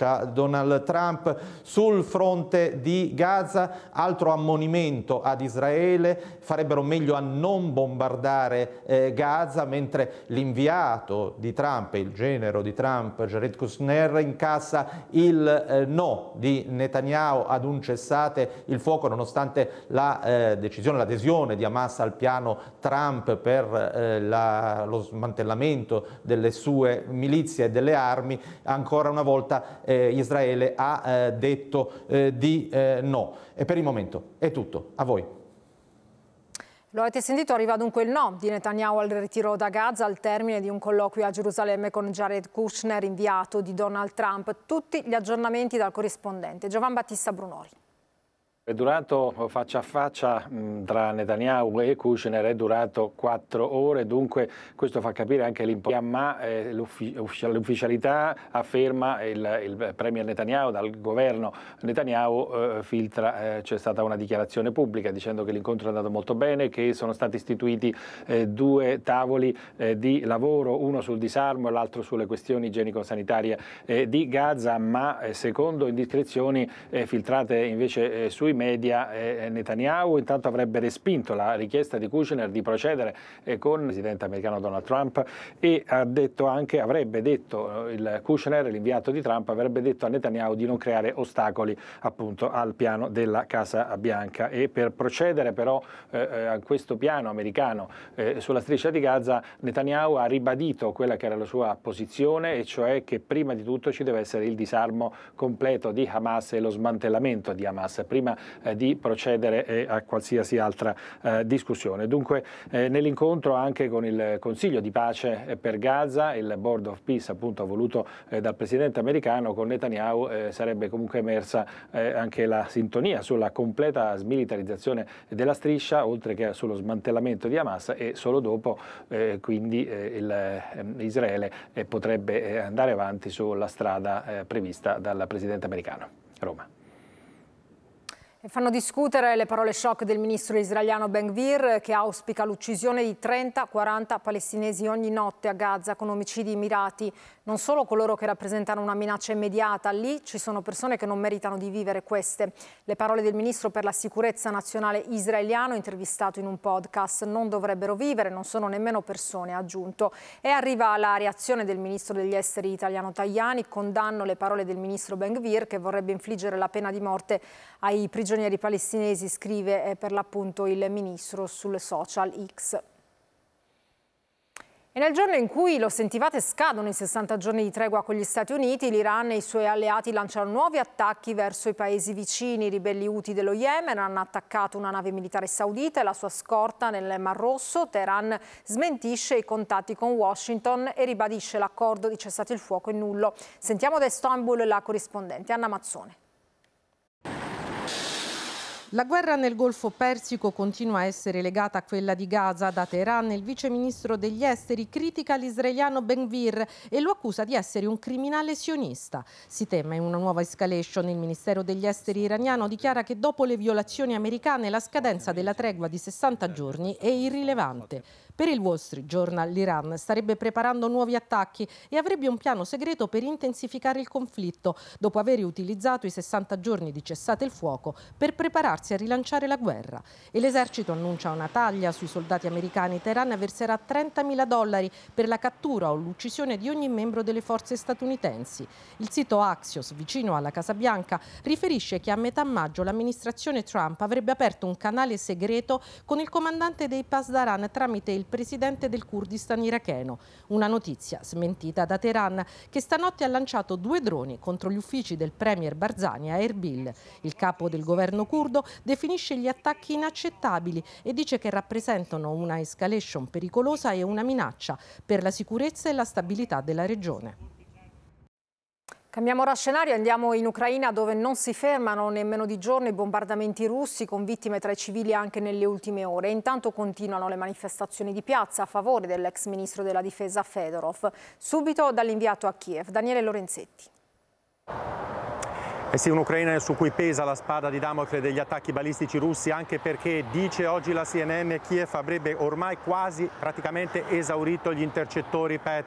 minaccia Donald Trump sul fronte di Gaza, altro ammonimento ad Israele, farebbero meglio a non bombardare Gaza, mentre l'inviato di Trump, il genero di Trump, Jared Kushner, incassa il no di Netanyahu ad un cessate il fuoco, nonostante la decisione, l'adesione di Hamas al piano Trump per lo smantellamento delle sue milizie e delle armi. Ancora una volta Israele ha detto di no. E per il momento è tutto. A voi. Lo avete sentito, arriva dunque il no di Netanyahu al ritiro da Gaza al termine di un colloquio a Gerusalemme con Jared Kushner, inviato di Donald Trump. Tutti gli aggiornamenti dal corrispondente Giovan Battista Brunori. È durato faccia a faccia tra Netanyahu e Kushner, è durato 4 ore, dunque questo fa capire anche l'importanza. Ma l'ufficialità afferma il premier Netanyahu, dal governo Netanyahu filtra, c'è stata una dichiarazione pubblica dicendo che l'incontro è andato molto bene, che sono stati istituiti 2 tavoli di lavoro, uno sul disarmo e l'altro sulle questioni igienico-sanitarie di Gaza, ma secondo indiscrezioni filtrate invece sui media, Netanyahu intanto avrebbe respinto la richiesta di Kushner di procedere con il presidente americano Donald Trump e avrebbe detto il Kushner, l'inviato di Trump, avrebbe detto a Netanyahu di non creare ostacoli appunto al piano della Casa Bianca. E per procedere però a questo piano americano sulla striscia di Gaza, Netanyahu ha ribadito quella che era la sua posizione, e cioè che prima di tutto ci deve essere il disarmo completo di Hamas e lo smantellamento di Hamas prima di procedere a qualsiasi altra discussione. Dunque nell'incontro anche con il Consiglio di pace per Gaza, il Board of Peace appunto voluto dal presidente americano, con Netanyahu sarebbe comunque emersa anche la sintonia sulla completa smilitarizzazione della striscia, oltre che sullo smantellamento di Hamas, e solo dopo quindi Israele potrebbe andare avanti sulla strada prevista dal presidente americano. Roma. E fanno discutere le parole shock del ministro israeliano Ben-Gvir, che auspica l'uccisione di 30-40 palestinesi ogni notte a Gaza con omicidi mirati. Non solo coloro che rappresentano una minaccia immediata, lì ci sono persone che non meritano di vivere queste. Le parole del ministro per la sicurezza nazionale israeliano, intervistato in un podcast: non dovrebbero vivere, non sono nemmeno persone, ha aggiunto. E arriva la reazione del ministro degli esteri italiano Tajani: condanno le parole del ministro Ben-Gvir, che vorrebbe infliggere la pena di morte ai prigionieri palestinesi, scrive per l'appunto il ministro sul social X. E nel giorno in cui, lo sentivate, scadono i 60 giorni di tregua con gli Stati Uniti, l'Iran e i suoi alleati lanciano nuovi attacchi verso i paesi vicini. I ribelli Houthi dello Yemen hanno attaccato una nave militare saudita e la sua scorta nel Mar Rosso. Teheran smentisce i contatti con Washington e ribadisce l'accordo di cessate il fuoco è nullo. Sentiamo da Istanbul la corrispondente Anna Mazzone. La guerra nel Golfo Persico continua a essere legata a quella di Gaza. Da Teheran il vice ministro degli esteri critica l'israeliano Ben-Gvir e lo accusa di essere un criminale sionista. Si teme una nuova escalation. Il ministero degli esteri iraniano dichiara che dopo le violazioni americane la scadenza della tregua di 60 giorni è irrilevante. Per il Wall Street Journal l'Iran starebbe preparando nuovi attacchi e avrebbe un piano segreto per intensificare il conflitto, dopo aver utilizzato i 60 giorni di cessate il fuoco per prepararsi a rilanciare la guerra. E l'esercito annuncia una taglia sui soldati americani. Teheran verserà $30.000 per la cattura o l'uccisione di ogni membro delle forze statunitensi. Il sito Axios, vicino alla Casa Bianca, riferisce che a metà maggio l'amministrazione Trump avrebbe aperto un canale segreto con il comandante dei Pasdaran tramite il presidente del Kurdistan iracheno. Una notizia smentita da Teheran, che stanotte ha lanciato 2 droni contro gli uffici del premier Barzani a Erbil. Il capo del governo curdo definisce gli attacchi inaccettabili e dice che rappresentano una escalation pericolosa e una minaccia per la sicurezza e la stabilità della regione. Cambiamo ora scenario, andiamo in Ucraina, dove non si fermano nemmeno di giorno i bombardamenti russi, con vittime tra i civili anche nelle ultime ore. Intanto continuano le manifestazioni di piazza a favore dell'ex ministro della difesa Fedorov. Subito dall'inviato a Kiev, Daniele Lorenzetti. Eh sì, un'Ucraina su cui pesa la spada di Damocle degli attacchi balistici russi, anche perché, dice oggi la CNN, Kiev avrebbe ormai quasi praticamente esaurito gli intercettori